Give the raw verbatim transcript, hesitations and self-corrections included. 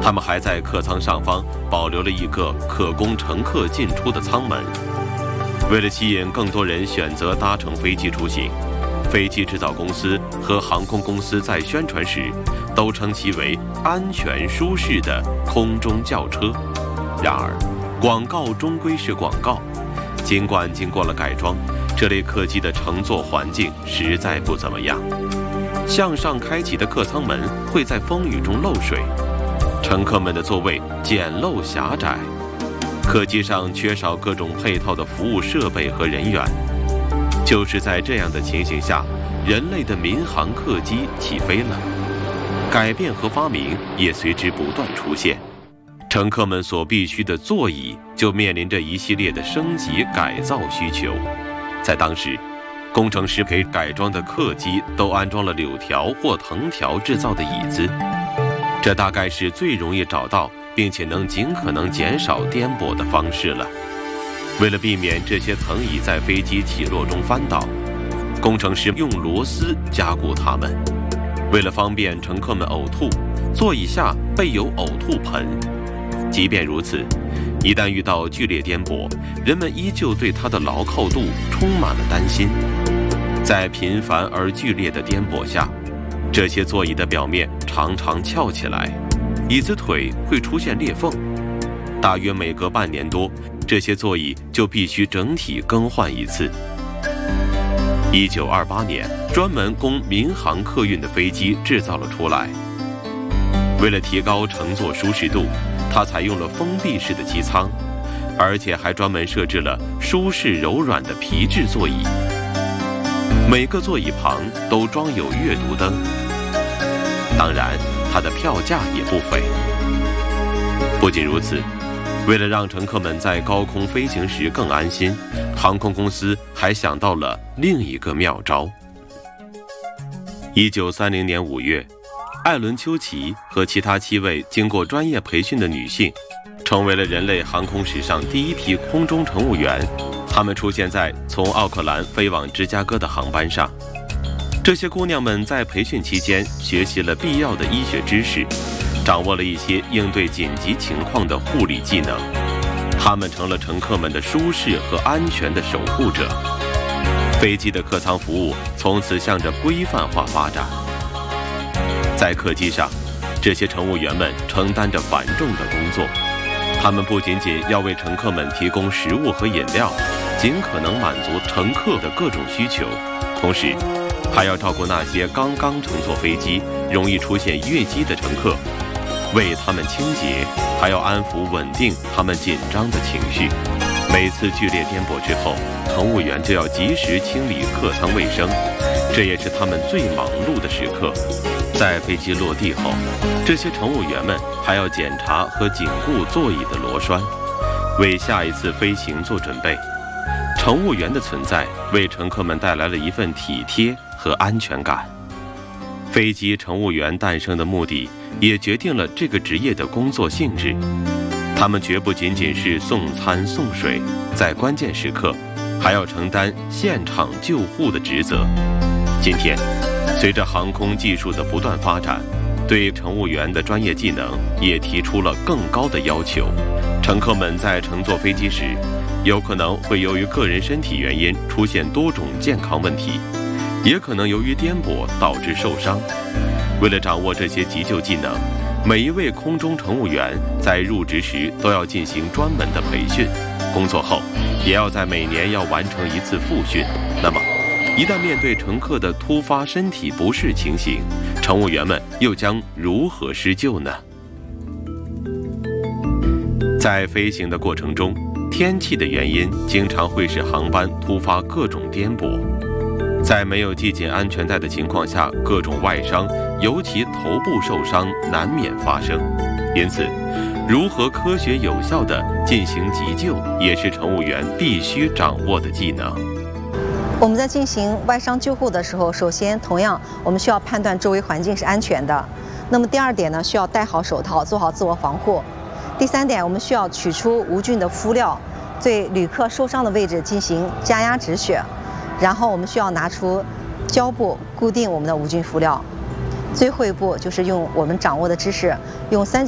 他们还在客舱上方保留了一个可供乘客进出的舱门。为了吸引更多人选择搭乘飞机出行，飞机制造公司和航空公司在宣传时都称其为安全舒适的空中轿车。然而，广告终归是广告，尽管经过了改装，这类客机的乘坐环境实在不怎么样。向上开启的客舱门会在风雨中漏水，乘客们的座位简陋狭窄，客机上缺少各种配套的服务设备和人员。就是在这样的情形下，人类的民航客机起飞了，改变和发明也随之不断出现。乘客们所必需的座椅就面临着一系列的升级改造需求。在当时，工程师给改装的客机都安装了柳条或藤条制造的椅子，这大概是最容易找到并且能尽可能减少颠簸的方式了。为了避免这些藤椅在飞机起落中翻倒，工程师用螺丝加固它们。为了方便乘客们呕吐，座椅下备有呕吐盆。即便如此，一旦遇到剧烈颠簸，人们依旧对它的牢靠度充满了担心。在频繁而剧烈的颠簸下，这些座椅的表面常常翘起来，椅子腿会出现裂缝。大约每隔半年多，这些座椅就必须整体更换一次。一九二八年，专门供民航客运的飞机制造了出来。为了提高乘坐舒适度，它采用了封闭式的机舱，而且还专门设置了舒适柔软的皮质座椅。每个座椅旁都装有阅读灯，当然，它的票价也不菲。不仅如此，为了让乘客们在高空飞行时更安心，航空公司还想到了另一个妙招。一九三零年五月，艾伦·丘奇和其他七位经过专业培训的女性，成为了人类航空史上第一批空中乘务员。她们出现在从奥克兰飞往芝加哥的航班上。这些姑娘们在培训期间学习了必要的医学知识，掌握了一些应对紧急情况的护理技能。她们成了乘客们的舒适和安全的守护者。飞机的客舱服务从此向着规范化发展。在客机上，这些乘务员们承担着繁重的工作，他们不仅仅要为乘客们提供食物和饮料，尽可能满足乘客的各种需求，同时还要照顾那些刚刚乘坐飞机、容易出现晕机的乘客，为他们清洁，还要安抚稳定他们紧张的情绪。每次剧烈颠簸之后，乘务员就要及时清理客舱卫生，这也是他们最忙碌的时刻。在飞机落地后，这些乘务员们还要检查和紧固座椅的螺栓，为下一次飞行做准备。乘务员的存在为乘客们带来了一份体贴和安全感。飞机乘务员诞生的目的也决定了这个职业的工作性质。他们绝不仅仅是送餐送水，在关键时刻还要承担现场救护的职责。今天，随着航空技术的不断发展，对乘务员的专业技能也提出了更高的要求。乘客们在乘坐飞机时，有可能会由于个人身体原因出现多种健康问题，也可能由于颠簸导致受伤。为了掌握这些急救技能，每一位空中乘务员在入职时都要进行专门的培训，工作后也要在每年要完成一次复训。那么一旦面对乘客的突发身体不适情形，乘务员们又将如何施救呢？在飞行的过程中，天气的原因经常会使航班突发各种颠簸。在没有系紧安全带的情况下，各种外伤，尤其头部受伤难免发生。因此，如何科学有效地进行急救，也是乘务员必须掌握的技能。 我们在进行外伤救护的时候，首先同样我们需要判断周围环境是安全的。那么第二点呢，需要戴好手套，做好自我防护。第三点，我们需要取出无菌的敷料，对旅客受伤的位置进行加压止血。然后我们需要拿出胶布固定我们的无菌敷料。最后一步就是用我们掌握的知识，用三角